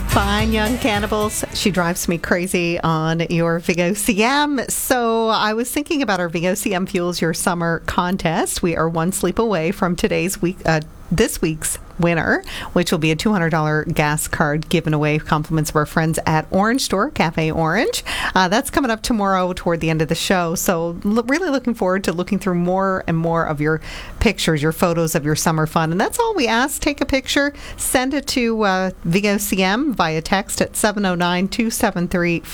Fine Young Cannibals. She drives me crazy on your VOCM. So I was thinking about our VOCM Fuels Your Summer contest. We are one sleep away from this week's winner, which will be a $200 gas card given away, compliments of our friends at Orange Store, Cafe Orange. That's coming up tomorrow toward the end of the show. So really looking forward to looking through more and more of your pictures, your photos of your summer fun. And that's all we ask. Take a picture, send it to VOCM via text at 709-273